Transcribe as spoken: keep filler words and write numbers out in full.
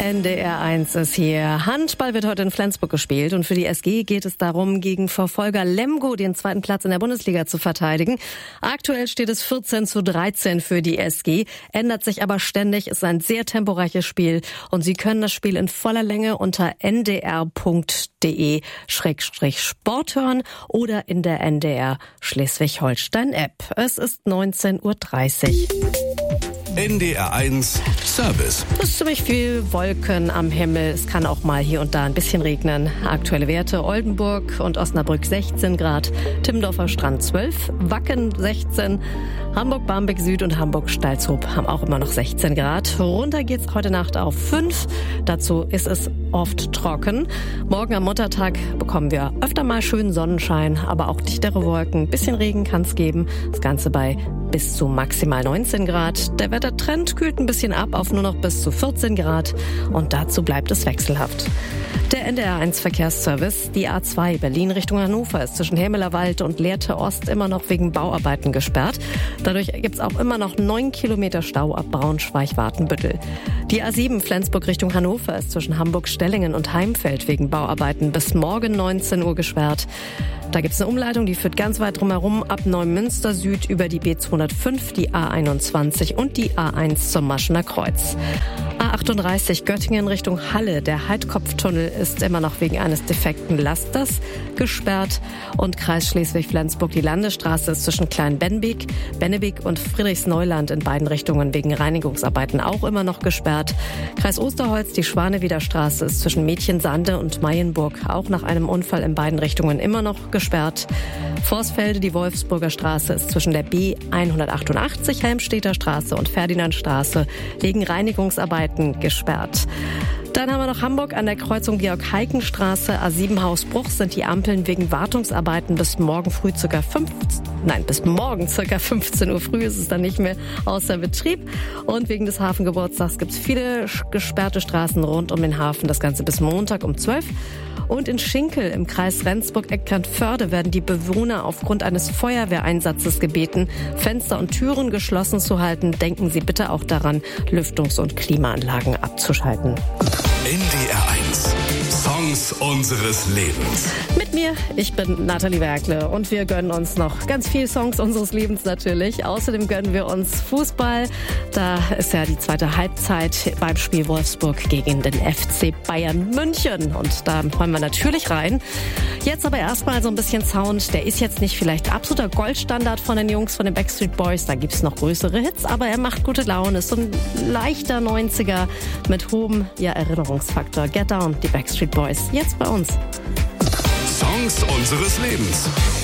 N D R eins ist hier. Handball wird heute in Flensburg gespielt und für die S G geht es darum, gegen Verfolger Lemgo den zweiten Platz in der Bundesliga zu verteidigen. Aktuell steht es vierzehn zu dreizehn für die S G, ändert sich aber ständig, ist ein sehr temporeiches Spiel und Sie können das Spiel in voller Länge unter n d r punkt d e Schrägstrich Sport hören oder in der N D R Schleswig-Holstein App. Es ist neunzehn Uhr dreißig. N D R eins Service. Es ist ziemlich viel Wolken am Himmel. Es kann auch mal hier und da ein bisschen regnen. Aktuelle Werte: Oldenburg und Osnabrück sechzehn Grad, Timmendorfer Strand zwölf, Wacken sechzehn, Hamburg-Barmbek Süd und Hamburg-Stalzhoop haben auch immer noch sechzehn Grad. Runter geht's heute Nacht auf fünf. Dazu ist es oft trocken. Morgen am Muttertag bekommen wir öfter mal schönen Sonnenschein, aber auch dichtere Wolken. Ein bisschen Regen kann es geben. Das Ganze bei bis zu maximal neunzehn Grad. Der Wettertrend kühlt ein bisschen ab auf nur noch bis zu vierzehn Grad und dazu bleibt es wechselhaft. Der N D R eins Verkehrsservice, die A zwei Berlin Richtung Hannover ist zwischen Hämelerwald und Lehrte Ost immer noch wegen Bauarbeiten gesperrt. Dadurch gibt es auch immer noch neun Kilometer Stau ab Braunschweig-Watenbüttel. Die A sieben Flensburg Richtung Hannover ist zwischen Hamburg-Stellingen und Heimfeld wegen Bauarbeiten bis morgen neunzehn Uhr gesperrt. Da gibt es eine Umleitung, die führt ganz weit drumherum ab Neumünster Süd über die B zweihundertfünf, die A einundzwanzig und die A eins zum Maschener Kreuz. A achtunddreißig Göttingen Richtung Halle. Der Heidkopftunnel ist immer noch wegen eines defekten Lasters gesperrt. Und Kreis Schleswig-Flensburg, die Landesstraße ist zwischen Klein-Benbeek, Bennebeek und Friedrichsneuland in beiden Richtungen wegen Reinigungsarbeiten auch immer noch gesperrt. Kreis Osterholz, die Schwanewieder Straße ist zwischen Mädchensande und Mayenburg auch nach einem Unfall in beiden Richtungen immer noch gesperrt. Vorsfelde, die Wolfsburger Straße ist zwischen der B hundertachtundachtzig, Helmstedter Straße und Ferdinandstraße wegen Reinigungsarbeiten gesperrt. Dann haben wir noch Hamburg an der Kreuzung Georg-Heiken-Straße, A sieben Hausbruch sind die Ampeln wegen Wartungsarbeiten bis morgen früh circa fünfzehn, nein, bis morgen circa fünfzehn Uhr früh ist es dann nicht mehr außer Betrieb. Und wegen des Hafengeburtstags gibt es viele gesperrte Straßen rund um den Hafen, das Ganze bis Montag um zwölf. Und in Schinkel im Kreis Rendsburg-Eckernförde werden die Bewohner aufgrund eines Feuerwehreinsatzes gebeten, Fenster und Türen geschlossen zu halten. Denken Sie bitte auch daran, Lüftungs- und Klimaanlagen abzuschalten. N D R eins Songs unseres Lebens. Mit mir, ich bin Nathalie Werkle und wir gönnen uns noch ganz viel Songs unseres Lebens natürlich. Außerdem gönnen wir uns Fußball. Da ist ja die zweite Halbzeit beim Spiel Wolfsburg gegen den F C Bayern München und da wollen wir natürlich rein. Jetzt aber erstmal so ein bisschen Sound. Der ist jetzt nicht vielleicht absoluter Goldstandard von den Jungs von den Backstreet Boys. Da gibt's noch größere Hits, aber er macht gute Laune. Ist so ein leichter neunziger mit hohem ja, Erinnerungsfaktor. Get Down, die Backstreet Boys. Jetzt bei uns. Songs unseres Lebens.